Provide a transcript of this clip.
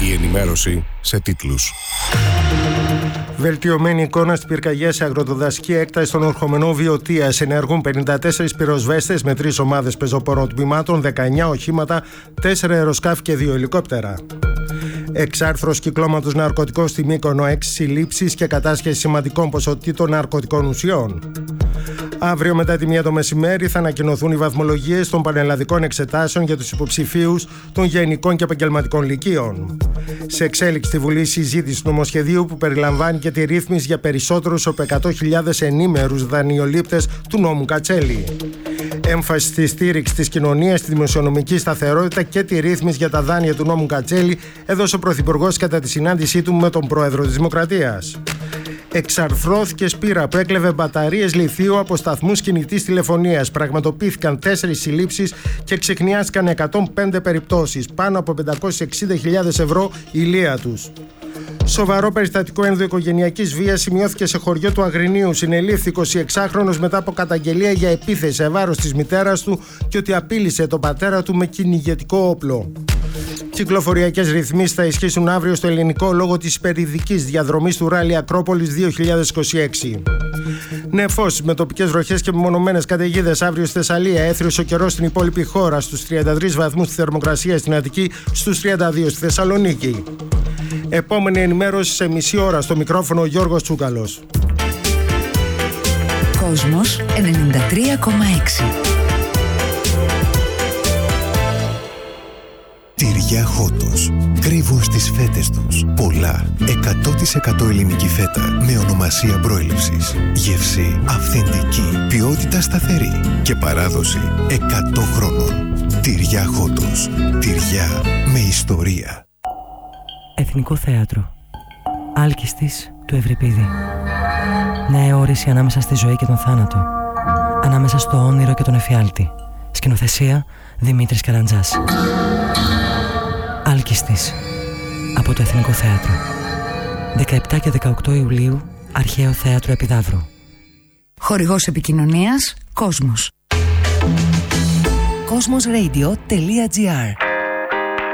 Η ενημέρωση σε τίτλους. Βελτιωμένη εικόνα στην πυρκαγιά σε αγροτοδασική έκταση στον ορχομενό Βιωτίας. Ενεργούν 54 πυροσβέστες με 3 ομάδες πεζοπόρων τμήματων, 19 οχήματα, 4 αεροσκάφη και 2 ελικόπτερα. Εξάρθρως κυκλώματος ναρκωτικών στη Μύκονο, 6 συλλήψεις και κατάσχεση σημαντικών ποσοτήτων ναρκωτικών ουσιών. Αύριο μετά τη 1 το μεσημέρι θα ανακοινωθούν οι βαθμολογίες των πανελλαδικών εξετάσεων για τους υποψηφίους των γενικών και επαγγελματικών λυκείων. Σε εξέλιξη στη Βουλή συζήτηση του νομοσχεδίου που περιλαμβάνει και τη ρύθμιση για περισσότερους από 100.000 ενήμερους δανειολήπτες του νόμου Κατσέλη. Έμφαση στη στήριξη της κοινωνίας, στη δημοσιονομική σταθερότητα και τη ρύθμιση για τα δάνεια του νόμου Κατσέλη έδωσε ο Πρωθυπουργός κατά τη συνάντησή του με τον Πρόεδρο της Δημοκρατίας. Εξαρθρώθηκε σπήρα που έκλεβε μπαταρίες λιθίου από σταθμούς κινητής τηλεφωνίας. Πραγματοποιήθηκαν 4 συλλήψεις και ξεχνιάστηκαν 105 περιπτώσεις. Πάνω από 560.000 ευρώ η λία τους. Σοβαρό περιστατικό ενδοοικογενειακής βίας σημειώθηκε σε χωριό του Αγρινίου. Συνελήφθη 26χρονος μετά από καταγγελία για επίθεση σε βάρος της μητέρας του και ότι απείλησε τον πατέρα του με κυνηγετικό όπλο. Κυκλοφοριακές ρυθμίσεις θα ισχύσουν αύριο στο ελληνικό λόγω της υπερηδικής διαδρομής του Ράλι Ακρόπολης 2026. Νεφώσεις με τοπικές βροχές και μεμονωμένες καταιγίδες αύριο στη Θεσσαλία. Έθριος ο καιρός στην υπόλοιπη χώρα, στους 33 βαθμούς τη θερμοκρασία στην Αττική, στους 32 στη Θεσσαλονίκη. Επόμενη ενημέρωση σε μισή ώρα. Στο μικρόφωνο ο Γιώργος Τσούκαλος. Κόσμος 93,6. Τυριά Χότος. Κρύβουν στις φέτες τους πολλά 100% ελληνική φέτα με ονομασία προέλευσης. Γεύση αυθεντική, ποιότητα σταθερή και παράδοση 100 χρόνων. Τυριά Χότος. Τυριά με ιστορία. Εθνικό Θέατρο. Άλκηστης του Ευρυπίδη. Νέα όρηση ανάμεσα στη ζωή και τον θάνατο. Ανάμεσα στο όνειρο και τον εφιάλτη. Σκηνοθεσία Δημήτρης Καραντζάς. Άλκηστης. Από το Εθνικό Θέατρο. 17 και 18 Ιουλίου, Αρχαίο Θέατρο Επιδαύρου. Χορηγός επικοινωνίας Κόσμος. Cosmosradio.gr